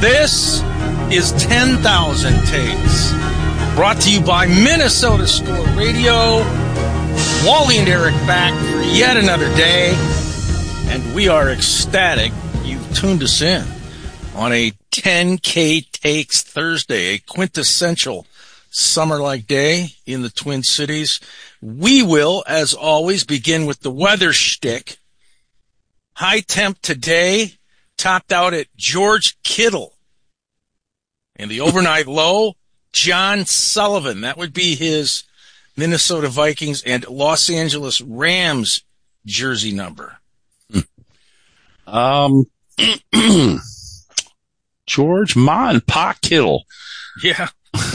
This is 10,000 Takes, brought to you by Minnesota Score Radio. Wally and Eric back for yet another day, and we are ecstatic you've tuned us in on a 10K Takes Thursday, a quintessential summer-like day in the Twin Cities. We will, as always, begin with the weather shtick. High temp today, topped out at George Kittle. And the overnight low, John Sullivan. That would be his Minnesota Vikings and Los Angeles Rams jersey number. George Ma and Pa Kittle. Yeah.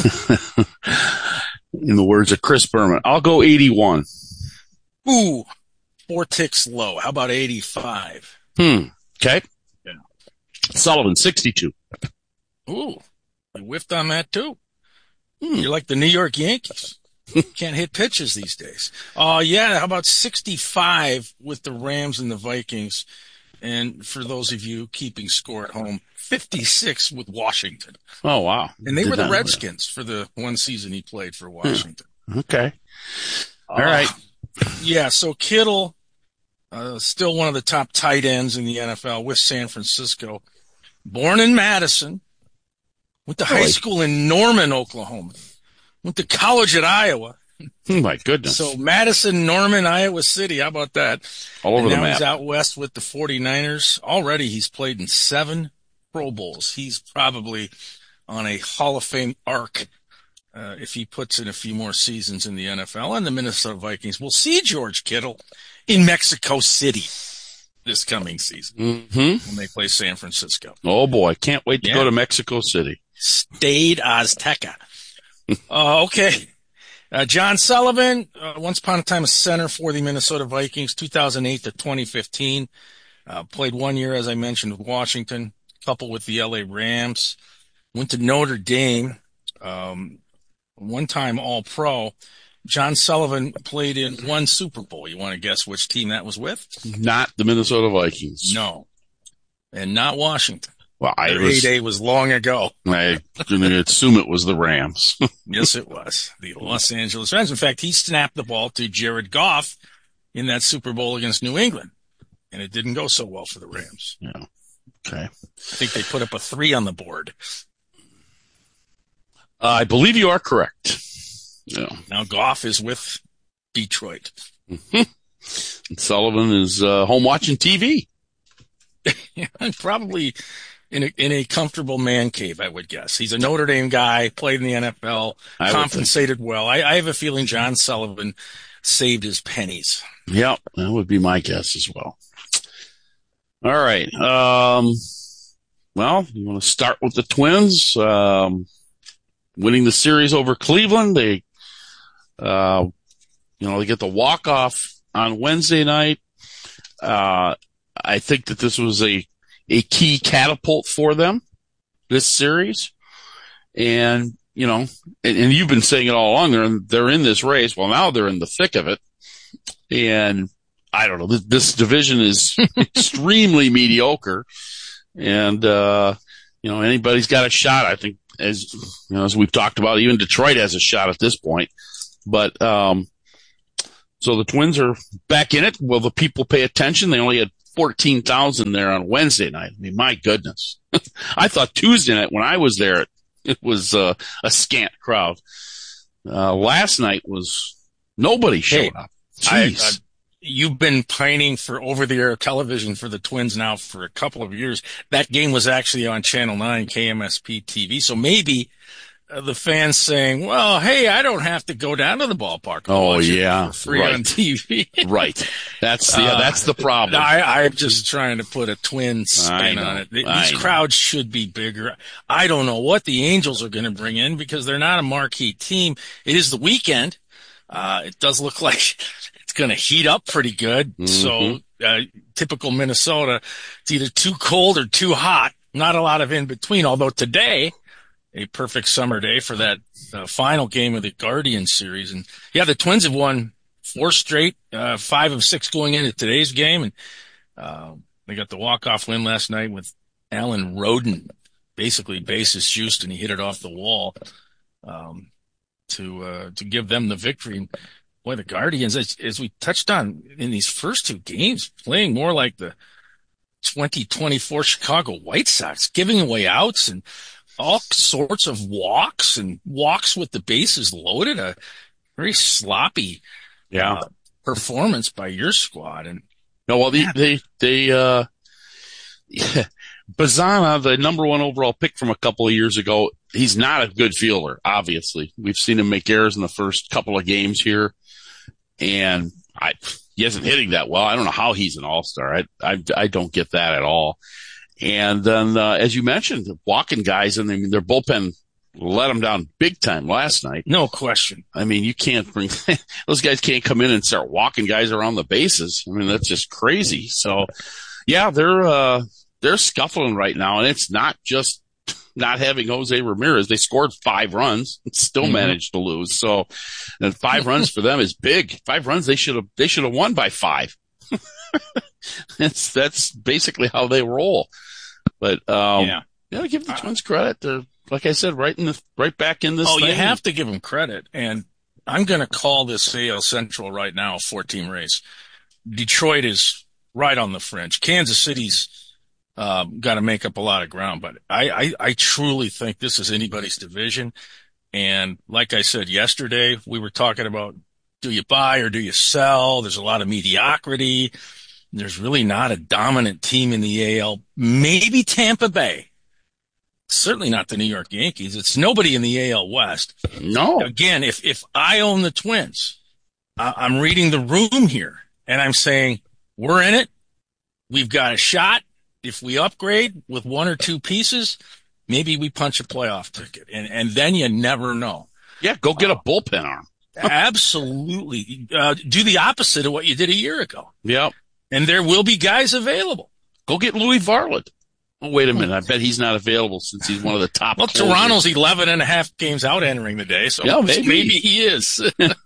In the words of Chris Berman. I'll go 81. Ooh, 4 ticks low. How about 85? Okay. Yeah. Sullivan, 62. Ooh, I whiffed on that too. You're like the New York Yankees. Can't hit pitches these days. Yeah, how about 65 with the Rams and the Vikings? And for those of you keeping score at home, 56 with Washington. Oh, wow. And they were the Redskins for the one season he played for Washington. Okay. All right. Yeah, so Kittle, still one of the top tight ends in the NFL with San Francisco. Born in Madison, went to high school in Norman, Oklahoma. Went to college at Iowa. Oh, my goodness. So Madison, Norman, Iowa City. How about that? All over the map. map. He's out west with the 49ers. Already he's played in 7 Pro Bowls. He's probably on a Hall of Fame arc if he puts in a few more seasons in the NFL. And the Minnesota Vikings will see George Kittle in Mexico City this coming season when they play San Francisco. Oh, boy. Can't wait to go to Mexico City. Stade Azteca. Okay. John Sullivan, once upon a time a center for the Minnesota Vikings, 2008 to 2015. Played 1 year, as I mentioned, with Washington, couple with the LA Rams. Went to Notre Dame, one-time All-Pro. John Sullivan played in 1 Super Bowl. You want to guess which team that was with? Not the Minnesota Vikings. No. And not Washington. Well, Their heyday was long ago. I'm going to assume it was the Rams. Yes, it was. The Los Angeles Rams. In fact, he snapped the ball to Jared Goff in that Super Bowl against New England. And it didn't go so well for the Rams. Yeah. Okay. I think they put up a 3 on the board. I believe you are correct. Yeah. Now Goff is with Detroit. Sullivan is home watching TV. Probably in a comfortable man cave, I would guess. He's a Notre Dame guy, played in the NFL, compensated well. I have a feeling John Sullivan saved his pennies. Yeah, that would be my guess as well. All right. Well, you want to start with the Twins winning the series over Cleveland. They, they get the walk-off on Wednesday night. I think that this was a key catapult for them, this series. And, and you've been saying it all along, they're in this race. Well, now they're in the thick of it. And I don't know, this division is extremely mediocre. And, anybody's got a shot. I think as we've talked about, even Detroit has a shot at this point. But, so the Twins are back in it. Will the people pay attention? They only had 14,000 there on Wednesday night. I mean, my goodness. I thought Tuesday night when I was there, it was a scant crowd. Last night was nobody showed up. Jeez. You've been pining for over-the-air television for the Twins now for a couple of years. That game was actually on Channel 9, KMSP TV. So maybe the fans saying, well, hey, I don't have to go down to the ballpark. Oh, yeah. For free on TV. Right. That's the problem. I'm just trying to put a Twin spin on it. These crowds should be bigger. I don't know what the Angels are going to bring in because they're not a marquee team. It is the weekend. It does look like it's going to heat up pretty good. So, typical Minnesota, it's either too cold or too hot. Not a lot of in between. Although today, a perfect summer day for that final game of the Guardians series. And yeah, the Twins have won 4 straight, 5 of 6 going into today's game. And they got the walk-off win last night with Alan Roden basically bases juiced, and he hit it off the wall to give them the victory. And boy, the Guardians, as we touched on in these first two games, playing more like the 2024 Chicago White Sox, giving away outs and all sorts of walks with the bases loaded. A very sloppy performance by your squad. And no, well, Bazana, the number one overall pick from a couple of years ago, he's not a good fielder, obviously. We've seen him make errors in the first couple of games here, and he isn't hitting that well. I don't know how he's an all-star. I don't get that at all. And then, as you mentioned, walking guys, and I mean, their bullpen let them down big time last night. No question. I mean, you can't bring those guys can't come in and start walking guys around the bases. I mean, that's just crazy. So, yeah, they're scuffling right now, and it's not just not having Jose Ramirez. They scored 5 runs and still managed to lose. So, and 5 runs for them is big. 5 runs, they should have won by 5. That's basically how they roll. But, give the Twins credit. They're, like I said, right back in this thing. You have to give them credit. And I'm going to call this AL Central right now a 4-team race. Detroit is right on the fringe. Kansas City's got to make up a lot of ground, but I truly think this is anybody's division. And like I said yesterday, we were talking about, do you buy or do you sell? There's a lot of mediocrity. There's really not a dominant team in the AL. Maybe Tampa Bay. Certainly not the New York Yankees. It's nobody in the AL West. No. Again, if I own the Twins, I'm reading the room here, and I'm saying, we're in it. We've got a shot. If we upgrade with 1 or 2 pieces, maybe we punch a playoff ticket. And then you never know. Yeah, go get a bullpen arm. Absolutely. Do the opposite of what you did a year ago. Yep. And there will be guys available. Go get Louis Varland. Oh, wait a minute. I bet he's not available since he's one of the top. Well, Toronto's 11 and a half games out entering the day, so yeah, maybe he is.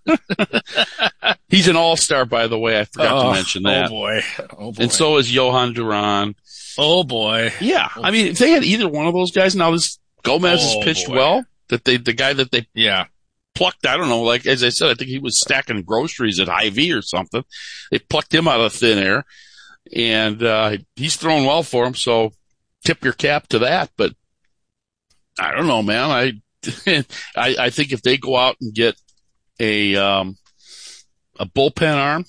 He's an all-star, by the way. I forgot to mention that. Oh, boy. And so is Johan Duran. Oh, boy. Yeah. I mean, if they had either one of those guys, now this Gomez has pitched well. The guy that they plucked, I don't know, like, as I said, I think he was stacking groceries at Hy-Vee or something. They plucked him out of thin air, and he's thrown well for him, so tip your cap to that. But I don't know, man. I think if they go out and get a bullpen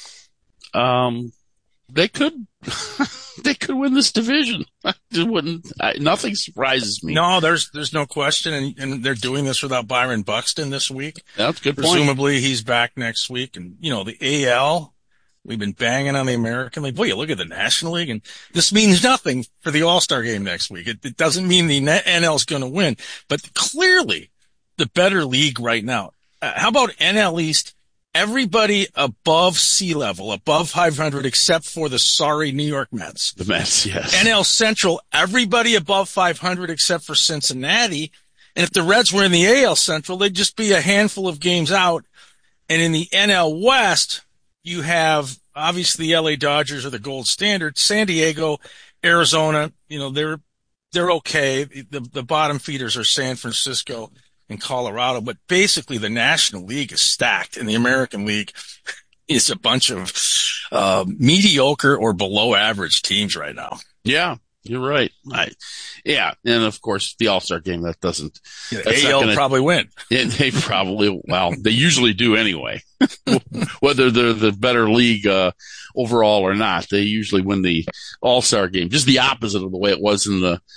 arm, they could win this division. Nothing surprises me. No, there's no question, and they're doing this without Byron Buxton this week. That's a good point. Presumably he's back next week, and the AL. We've been banging on the American League. Boy, you look at the National League, and this means nothing for the All-Star game next week. It doesn't mean the NL is going to win, but clearly the better league right now. How about NL East? Everybody above sea level, above 500, except for the sorry New York Mets. The Mets, yes. NL Central, everybody above 500 except for Cincinnati. And if the Reds were in the AL Central, they'd just be a handful of games out. And in the NL West, you have obviously the LA Dodgers are the gold standard. San Diego, Arizona, they're okay. The bottom feeders are San Francisco and Colorado, but basically the National League is stacked, and the American League is a bunch of mediocre or below average teams right now. Yeah, you're right. And of course the All-Star game that doesn't. AL probably win. They probably they usually do anyway. Whether they're the better league overall or not, they usually win the All-Star game. Just the opposite of the way it was in the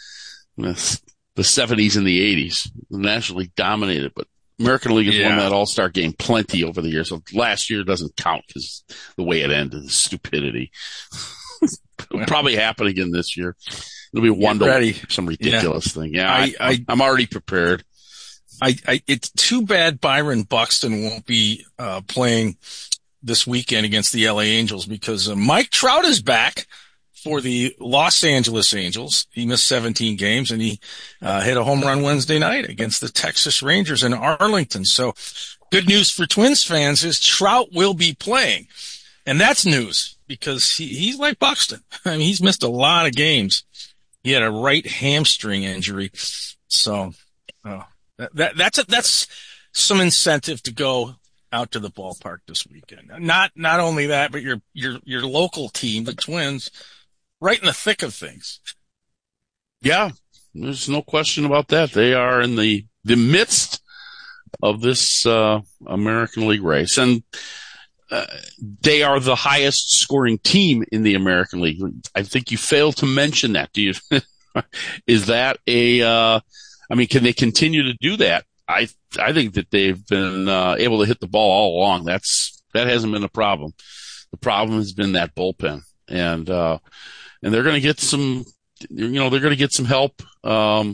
70s and the 80s. The National League dominated, but American League has won that All-Star game plenty over the years. So last year doesn't count because the way it ended is stupidity. It'll probably happen again this year. It'll be some ridiculous thing. Yeah, I'm already prepared. It's too bad Byron Buxton won't be playing this weekend against the LA Angels because Mike Trout is back for the Los Angeles Angels. He missed 17 games, and he hit a home run Wednesday night against the Texas Rangers in Arlington. So good news for Twins fans is Trout will be playing. And that's news because he's like Buxton. I mean, he's missed a lot of games He had a right hamstring injury. So that's some incentive to go out to the ballpark this weekend. Not only that, but your local team, the Twins, right in the thick of things. Yeah, there's no question about that. They are in the midst of this American League race, and they are the highest scoring team in the American League. I think you failed to mention that. Do you? Is that can they continue to do that? I think that they've been able to hit the ball all along. That hasn't been a problem. The problem has been that bullpen, and they're going to get some. They're going to get some help. And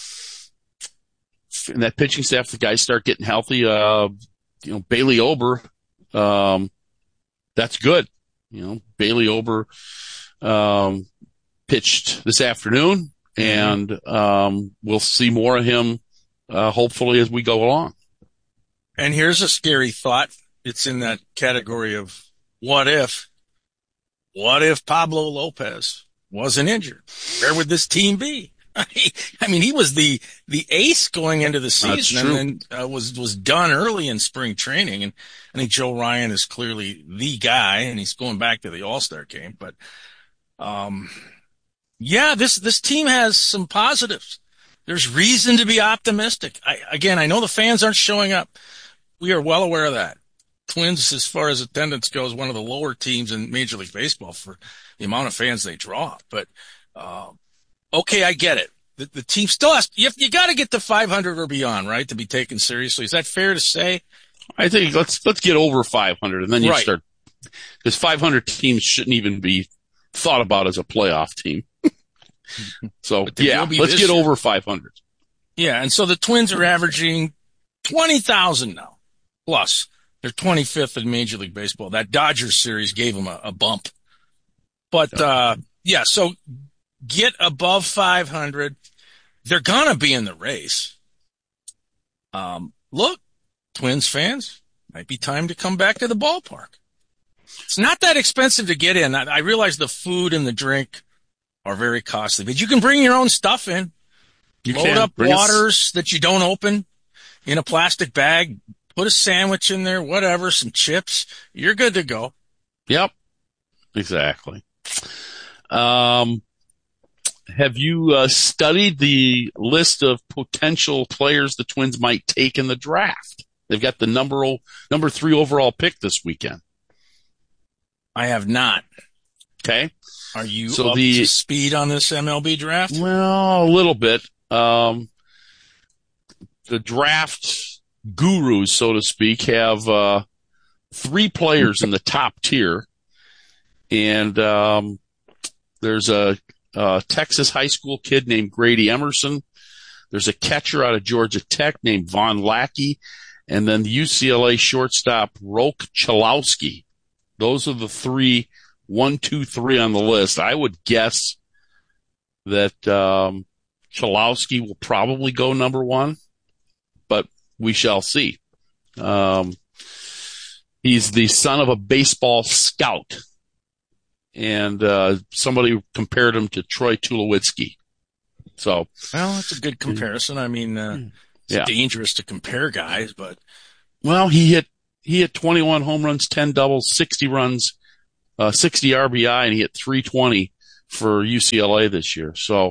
that pitching staff, the guys start getting healthy. Bailey Ober, that's good. Bailey Ober pitched this afternoon, and we'll see more of him hopefully as we go along. And here's a scary thought. It's in that category of what if Pablo Lopez wasn't injured? Where would this team be? I mean, he was the ace going into the season, and then was done early in spring training. And I think Joe Ryan is clearly the guy, and he's going back to the All-Star game. But this team has some positives. There's reason to be optimistic. I know the fans aren't showing up. We are well aware of that. Twins, as far as attendance goes, one of the lower teams in Major League Baseball for the amount of fans they draw. But okay, I get it. The team still has. You got to get to 500 or beyond, right, to be taken seriously. Is that fair to say? I think let's get over 500, and then you start. Because 500 teams shouldn't even be thought about as a playoff team. So let's get over 500. Yeah, and so the Twins are averaging 20,000 now plus. They're 25th in Major League Baseball. That Dodgers series gave them a bump. But, so get above 500. They're going to be in the race. Look, Twins fans, might be time to come back to the ballpark. It's not that expensive to get in. I realize the food and the drink are very costly, but you can bring your own stuff in. Load up waters that you don't open in a plastic bag. Put a sandwich in there, whatever, some chips. You're good to go. Yep, exactly. Have you studied the list of potential players the Twins might take in the draft? They've got the number 3 overall pick this weekend. I have not. Okay. Are you up to speed on this MLB draft? Well, a little bit. The draft gurus, so to speak, have 3 players in the top tier, and there's a Texas high school kid named Grady Emerson. There's a catcher out of Georgia Tech named Von Lackey, and then the UCLA shortstop Roque Chalowski. Those are the 3, 1, 2, 3 on the list. I would guess that Chalowski will probably go number 1, but we shall see. He's the son of a baseball scout, and somebody compared him to Troy Tulowitzki. So, well, that's a good comparison. I mean, it's dangerous to compare guys, but he hit 21 home runs, 10 doubles, 60 runs, 60 RBI, and he hit 320 for UCLA this year. So,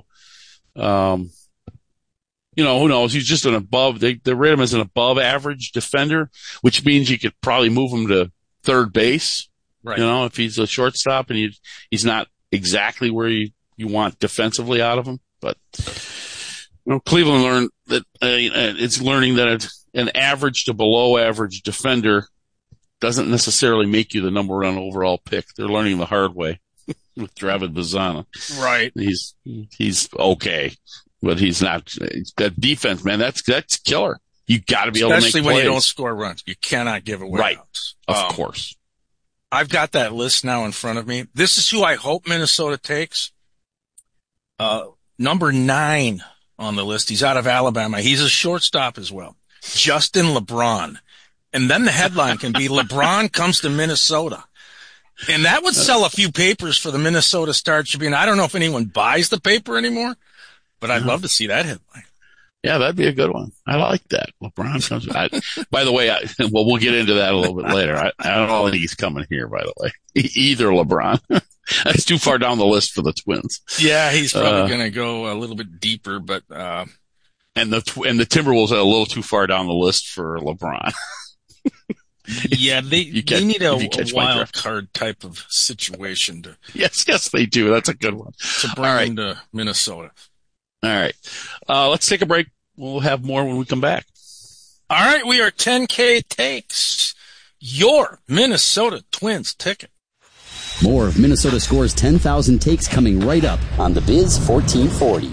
who knows? He's just they rate him as an above average defender, which means you could probably move him to third base. Right. If he's a shortstop and he's not exactly where you want defensively out of him. But, Cleveland learned that, it's learning that an average to below average defender doesn't necessarily make you the number 1 overall pick. They're learning the hard way with Dravid Bazana. Right. He's okay. But he's not. That defense, man, that's killer. You got to be able to make plays. Especially when you don't score runs. You cannot give away outs. Of course. I've got that list now in front of me. This is who I hope Minnesota takes. Number 9 on the list. He's out of Alabama. He's a shortstop as well. Justin LeBron. And then the headline can be LeBron comes to Minnesota. And that would sell a few papers for the Minnesota Star Tribune. I don't know if anyone buys the paper anymore, but I'd love to see that headline. Yeah, that'd be a good one. I like that. LeBron comes. By the way, we'll get into that a little bit later. I don't think he's coming here, by the way. Either LeBron. That's too far down the list for the Twins. Yeah, he's probably going to go a little bit deeper, but and the Timberwolves are a little too far down the list for LeBron. Yeah, they need a wild card type of situation to. Yes, they do. That's a good one. To bring into Minnesota. All right. Let's take a break. We'll have more when we come back. All right. We are 10K Takes, your Minnesota Twins ticket. More of Minnesota Score's 10,000 takes coming right up on the Biz 1440.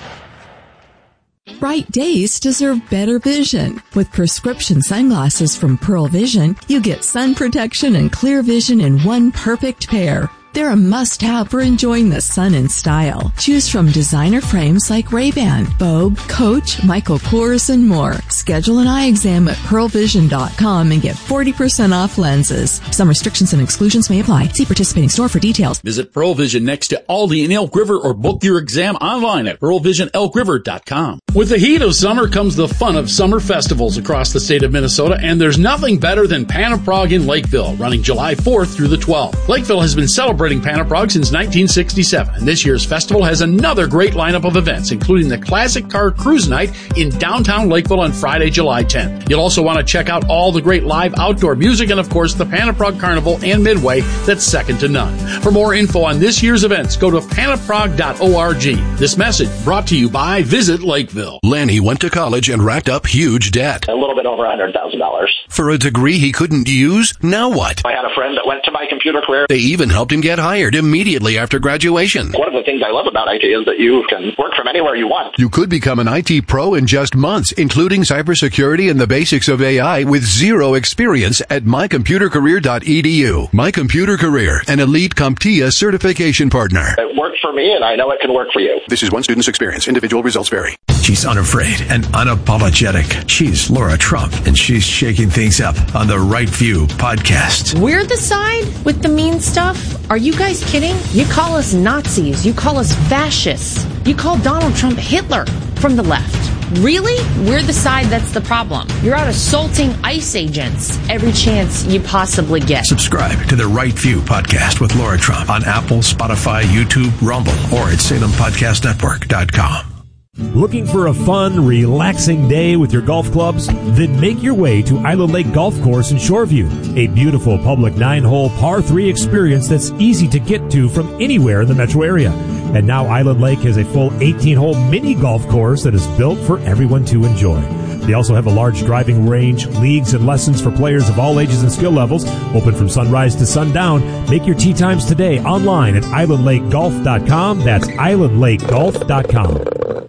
Bright days deserve better vision. With prescription sunglasses from Pearl Vision, you get sun protection and clear vision in one perfect pair. They're a must-have for enjoying the sun in style. Choose from designer frames like Ray-Ban, Vogue, Coach, Michael Kors, and more. Schedule an eye exam at pearlvision.com and get 40% off lenses. Some restrictions and exclusions may apply. See participating store for details. Visit Pearl Vision next to Aldi in Elk River or book your exam online at pearlvisionelkriver.com. With the heat of summer comes the fun of summer festivals across the state of Minnesota, and there's nothing better than Pan of Prague in Lakeville, running July 4th through the 12th. Lakeville has been celebrating Pan of Prague since 1967, and this year's festival has another great lineup of events, including the Classic Car Cruise Night in downtown Lakeville on Friday, July 10th. You'll also want to check out all the great live outdoor music and, of course, the Pan of Prague Carnival and Midway that's second to none. For more info on this year's events, go to panofprague.org. This message brought to you by Visit Lakeville. Lanny went to college and racked up huge debt. A little bit over $100,000. For a degree he couldn't use, now what? I had a friend that went to My Computer Career. They even helped him get hired immediately after graduation. One of the things I love about IT is that you can work from anywhere you want. You could become an IT pro in just months, including cybersecurity and the basics of AI with zero experience at mycomputercareer.edu. My Computer Career, an elite CompTIA certification partner. It worked for me, and I know it can work for you. This is one student's experience. Individual results vary. She's unafraid and unapologetic. She's Laura Trump, and she's shaking things up on the Right View podcast. We're the side with the mean stuff? Are you guys kidding? You call us Nazis. You call us fascists. You call Donald Trump Hitler from the left. Really? We're the side that's the problem. You're out assaulting ICE agents every chance you possibly get. Subscribe to the Right View podcast with Laura Trump on Apple, Spotify, YouTube, Rumble, or at SalemPodcastNetwork.com. Looking for a fun, relaxing day with your golf clubs? Then make your way to Island Lake Golf Course in Shoreview, a beautiful public 9-hole par 3 experience that's easy to get to from anywhere in the metro area. And now Island Lake has a full 18-hole mini golf course that is built for everyone to enjoy. They also have a large driving range, leagues, and lessons for players of all ages and skill levels, open from sunrise to sundown. Make your tee times today online at islandlakegolf.com. That's islandlakegolf.com.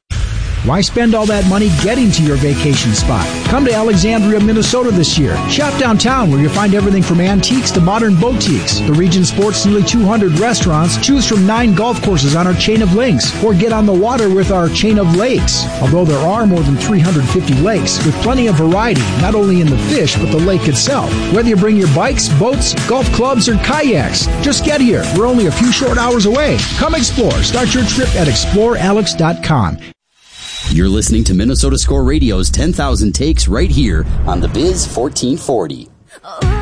Why spend all that money getting to your vacation spot? Come to Alexandria, Minnesota this year. Shop downtown where you'll find everything from antiques to modern boutiques. The region sports nearly 200 restaurants. Choose from 9 golf courses on our chain of links, or get on the water with our chain of lakes. Although there are more than 350 lakes, with plenty of variety, not only in the fish, but the lake itself. Whether you bring your bikes, boats, golf clubs, or kayaks, just get here. We're only a few short hours away. Come explore. Start your trip at explorealex.com. You're listening to Minnesota Score Radio's 10,000 Takes right here on the Biz 1440.